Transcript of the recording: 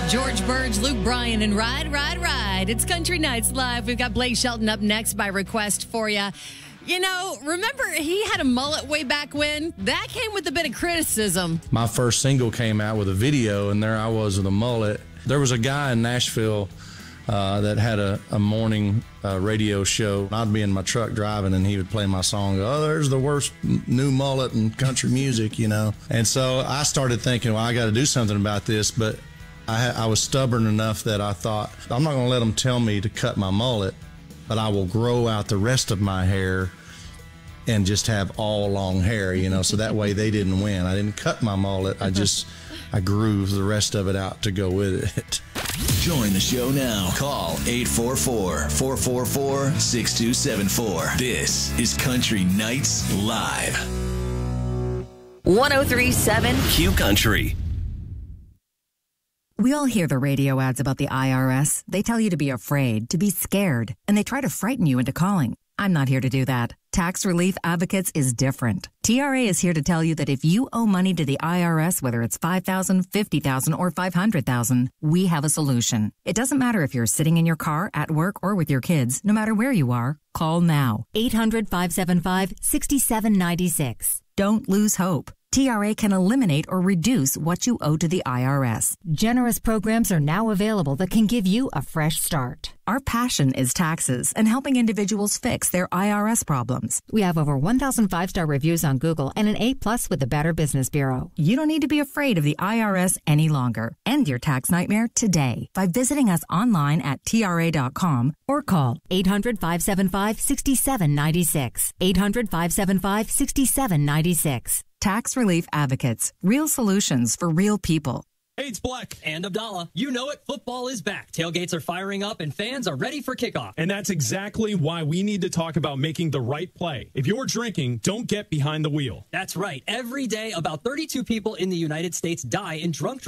George Burge, Luke Bryan, and Ride, Ride, Ride. It's Country Nights Live. We've got Blake Shelton up next by request for you. You know, remember he had a mullet way back when? That came with a bit of criticism. My first single came out with a video, and there I was with a mullet. There was a guy in Nashville that had a morning radio show. I'd be in my truck driving, and he would play my song. Oh, there's the worst new mullet in country music, you know. And so I started thinking, well, I got to do something about this. But I was stubborn enough that I thought, I'm not going to let them tell me to cut my mullet, but I will grow out the rest of my hair and just have all long hair, you know, so that way they didn't win. I didn't cut my mullet. I grew the rest of it out to go with it. Join the show now. Call 844-444-6274. This is Country Nights Live. 1037 Q Country. We all hear the radio ads about the IRS. They tell you to be afraid, to be scared, and they try to frighten you into calling. I'm not here to do that. Tax Relief Advocates is different. TRA is here to tell you that if you owe money to the IRS, whether it's $5,000, $50,000, or $500,000, we have a solution. It doesn't matter if you're sitting in your car, at work, or with your kids. No matter where you are, call now. 800-575-6796. Don't lose hope. TRA can eliminate or reduce what you owe to the IRS. Generous programs are now available that can give you a fresh start. Our passion is taxes and helping individuals fix their IRS problems. We have over 1,000 5-star reviews on Google and an A+ with the Better Business Bureau. You don't need to be afraid of the IRS any longer. End your tax nightmare today by visiting us online at TRA.com or call 800-575-6796. 800-575-6796. Tax Relief Advocates. Real solutions for real people. Hey, it's Black. And Abdallah. You know it, football is back. Tailgates are firing up and fans are ready for kickoff. And that's exactly why we need to talk about making the right play. If you're drinking, don't get behind the wheel. That's right. Every day, about 32 people in the United States die in drunk